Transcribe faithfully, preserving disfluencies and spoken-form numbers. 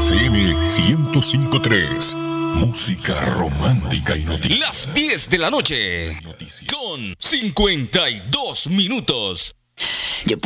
F M ciento cinco punto tres. Música romántica y noticiosa. Las diez de la noche con cincuenta y dos minutos.